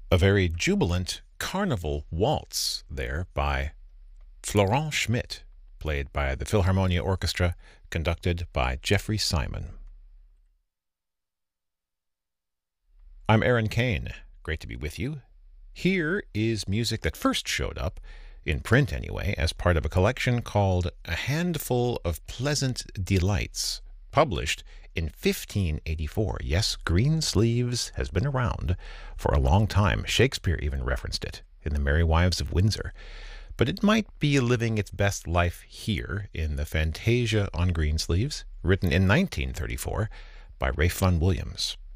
A very jubilant carnival waltz there by Florent Schmidt, played by the Philharmonia Orchestra, conducted by Jeffrey Simon. I'm Aaron Kane. Great to be with you. Here is music that first showed up, in print anyway, as part of a collection called A Handful of Pleasant Delights, published in 1584. Yes, Greensleeves has been around for a long time. Shakespeare even referenced it in The Merry Wives of Windsor. But it might be living its best life here in the Fantasia on Greensleeves, written in 1934 by Ralph Vaughan Williams.